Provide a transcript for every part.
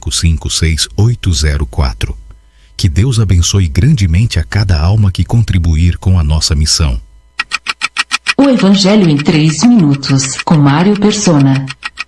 99556804. Que Deus abençoe grandemente a cada alma que contribuir com a nossa missão. O Evangelho em 3 minutos, com Mário Persona.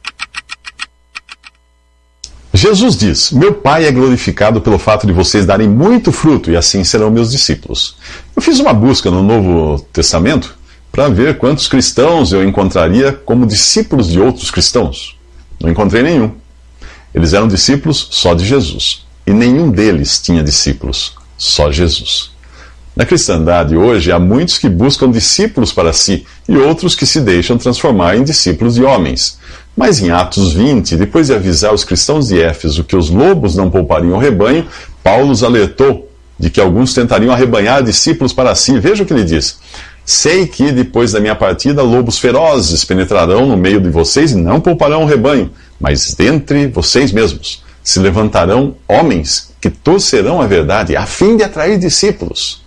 Jesus diz: meu Pai é glorificado pelo fato de vocês darem muito fruto, e assim serão meus discípulos. Eu fiz uma busca no Novo Testamento para ver quantos cristãos eu encontraria como discípulos de outros cristãos. Não encontrei nenhum. Eles eram discípulos só de Jesus. E nenhum deles tinha discípulos, só Jesus. Na cristandade hoje, há muitos que buscam discípulos para si e outros que se deixam transformar em discípulos de homens. Mas em Atos 20, depois de avisar os cristãos de Éfeso que os lobos não poupariam o rebanho, Paulo os alertou de que alguns tentariam arrebanhar discípulos para si. Veja o que ele diz: sei que depois da minha partida lobos ferozes penetrarão no meio de vocês e não pouparão o rebanho, mas dentre vocês mesmos se levantarão homens que torcerão a verdade a fim de atrair discípulos.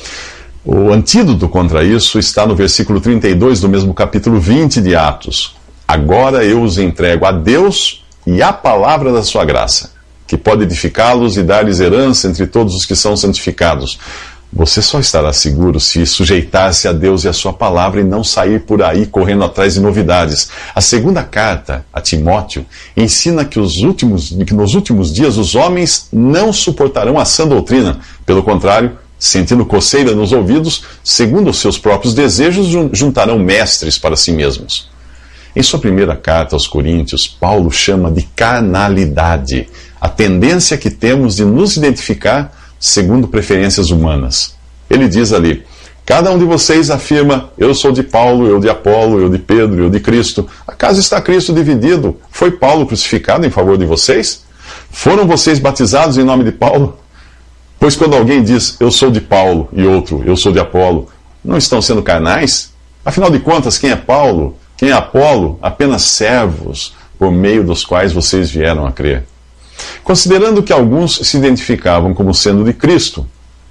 O antídoto contra isso está no versículo 32 do mesmo capítulo 20 de Atos. Agora eu os entrego a Deus e à palavra da sua graça, que pode edificá-los e dar-lhes herança entre todos os que são santificados. Você só estará seguro se sujeitar-se a Deus e a sua palavra e não sair por aí correndo atrás de novidades. A segunda carta a Timóteo ensina que nos últimos dias os homens não suportarão a sã doutrina. Pelo contrário, sentindo coceira nos ouvidos, segundo os seus próprios desejos, juntarão mestres para si mesmos. Em sua primeira carta aos Coríntios, Paulo chama de carnalidade a tendência que temos de nos identificar segundo preferências humanas. Ele diz ali: cada um de vocês afirma: eu sou de Paulo, eu de Apolo, eu de Pedro, eu de Cristo. Acaso está Cristo dividido? Foi Paulo crucificado em favor de vocês? Foram vocês batizados em nome de Paulo? Pois quando alguém diz: eu sou de Paulo, e outro: eu sou de Apolo, não estão sendo carnais? Afinal de contas, quem é Paulo? Quem é Apolo? Apenas servos por meio dos quais vocês vieram a crer. Considerando que alguns se identificavam como sendo de Cristo,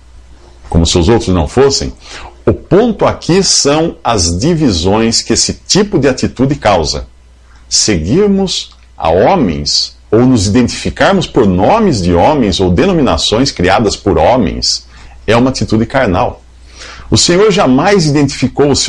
como se os outros não fossem, o ponto aqui são as divisões que esse tipo de atitude causa. Seguirmos a homens, ou nos identificarmos por nomes de homens ou denominações criadas por homens, é uma atitude carnal. O Senhor jamais identificou os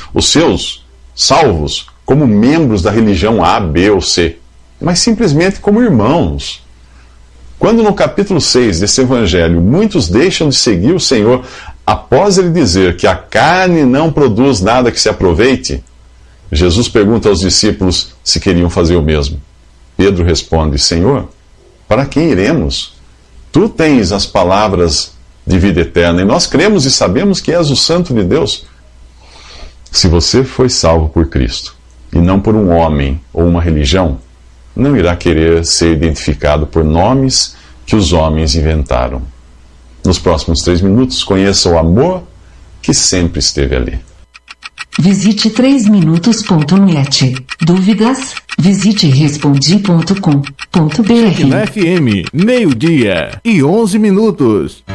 seus salvos como membros da religião A, B ou C, mas simplesmente como irmãos. Quando no capítulo 6 desse evangelho muitos deixam de seguir o Senhor após ele dizer que a carne não produz nada que se aproveite, Jesus pergunta aos discípulos se queriam fazer o mesmo. Pedro responde: Senhor, para quem iremos? Tu tens as palavras de vida eterna e nós cremos e sabemos que és o Santo de Deus. Se você foi salvo por Cristo e não por um homem ou uma religião, não irá querer ser identificado por nomes que os homens inventaram. Nos próximos 3 minutos, conheça o amor que sempre esteve ali. Visite 3minutos.net. Dúvidas? Visite respondi.com.br. Na FM, 12:11.